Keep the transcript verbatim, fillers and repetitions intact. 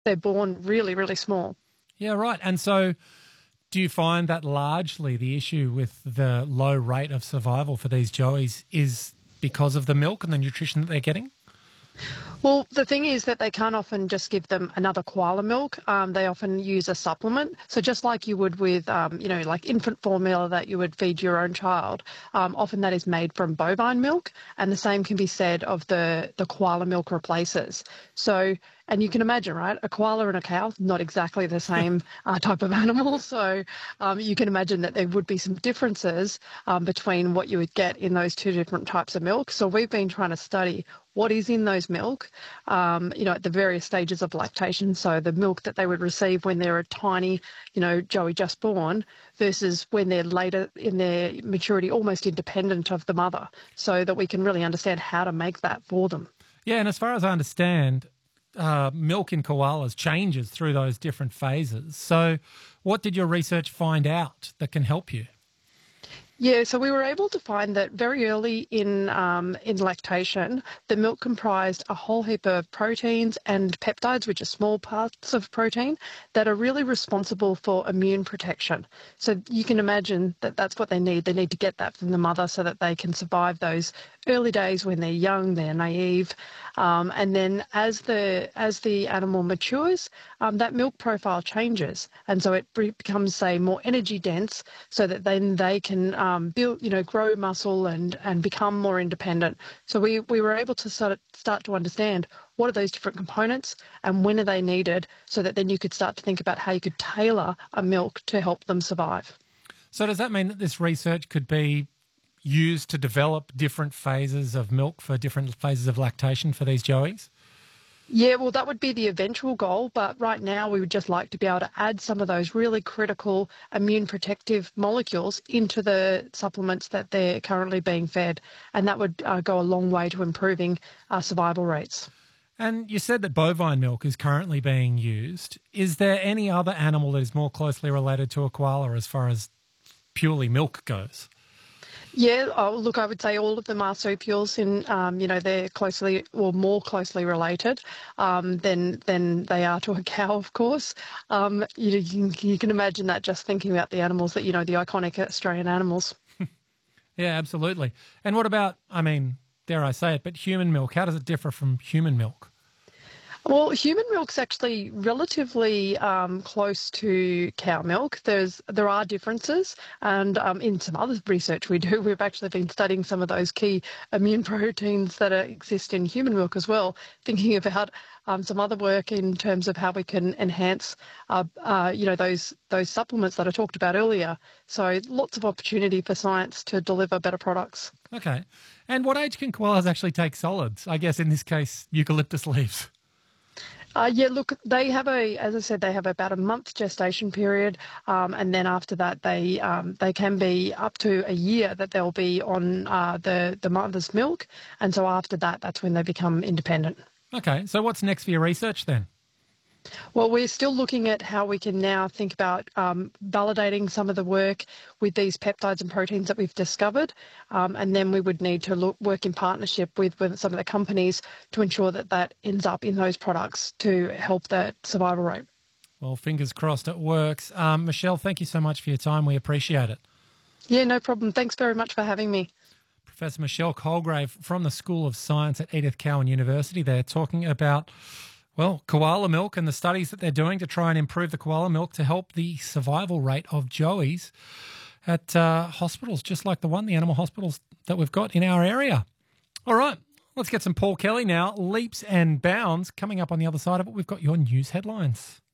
they're born really, really small. Yeah, right. And so do you find that largely the issue with the low rate of survival for these joeys is because of the milk and the nutrition that they're getting? Well, the thing is that they can't often just give them another koala milk. Um, they often use a supplement. So just like you would with, um, you know, like infant formula that you would feed your own child, um, often that is made from bovine milk, and the same can be said of the the koala milk replacers. So, and you can imagine, right? A koala and a cow, not exactly the same uh, type of animal. So um, you can imagine that there would be some differences um, between what you would get in those two different types of milk. So we've been trying to study what is in those milk, um, you know, at the various stages of lactation. So the milk that they would receive when they're a tiny, you know, joey just born versus when they're later in their maturity, almost independent of the mother, so that we can really understand how to make that for them. Yeah, and as far as I understand, uh, milk in koalas changes through those different phases. So what did your research find out that can help you? Yeah, so we were able to find that very early in um, in lactation, the milk comprised a whole heap of proteins and peptides, which are small parts of protein, that are really responsible for immune protection. So you can imagine that that's what they need. They need to get that from the mother so that they can survive those early days when they're young, they're naive, um, and then as the as the animal matures, um, that milk profile changes, and so it becomes, say, more energy dense, so that then they can um, build, you know, grow muscle and and become more independent. So we we were able to sort of start to understand what are those different components and when are they needed, so that then you could start to think about how you could tailor a milk to help them survive. So does that mean that this research could be used to develop different phases of milk for different phases of lactation for these joeys? Yeah, well, that would be the eventual goal, but right now we would just like to be able to add some of those really critical immune protective molecules into the supplements that they're currently being fed, and that would uh, go a long way to improving uh, survival rates. And you said that bovine milk is currently being used. Is there any other animal that is more closely related to a koala as far as purely milk goes? Yeah, oh, look, I would say all of the marsupials, in um, you know, they're closely or more closely related um, than than they are to a cow, of course. Um, you, you, can, you can imagine that just thinking about the animals that, you know, the iconic Australian animals. Yeah, absolutely. And what about, I mean, dare I say it, but human milk? How does it differ from human milk? Well, human milk's actually relatively um, close to cow milk. There's there are differences, and um, in some other research we do, we've actually been studying some of those key immune proteins that are, exist in human milk as well. Thinking about um, some other work in terms of how we can enhance, uh, uh, you know, those those supplements that I talked about earlier. So lots of opportunity for science to deliver better products. Okay. And what age can koalas actually take solids? I guess in this case, eucalyptus leaves. Uh, yeah, look, they have a, as I said, they have about a month gestation period, um, and then after that, they um, they can be up to a year that they'll be on uh, the the mother's milk, and so after that, that's when they become independent. Okay. So what's next for your research then? Well, we're still looking at how we can now think about um, validating some of the work with these peptides and proteins that we've discovered, um, and then we would need to look, work in partnership with, with some of the companies to ensure that that ends up in those products to help that survival rate. Well, fingers crossed it works. Um, Michelle, thank you so much for your time. We appreciate it. Yeah, no problem. Thanks very much for having me. Professor Michelle Colgrave from the School of Science at Edith Cowan University. They're talking about, well, koala milk and the studies that they're doing to try and improve the koala milk to help the survival rate of joeys at uh, hospitals, just like the one, the animal hospitals that we've got in our area. All right, let's get some Paul Kelly now. Leaps and bounds. Coming up on the other side of it, we've got your news headlines.